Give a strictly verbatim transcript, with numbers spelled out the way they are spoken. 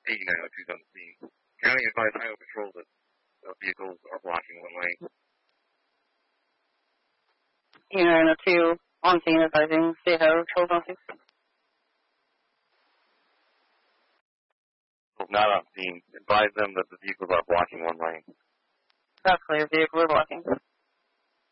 eighty-nine oh two is on the scene. County advised Highway Patrol that uh, vehicles are blocking one lane. eighty-nine oh two on scene advising State Highway Patrol on scene. Not on scene. Advise them that the vehicles are blocking one lane. That's clear. Vehicles are blocking.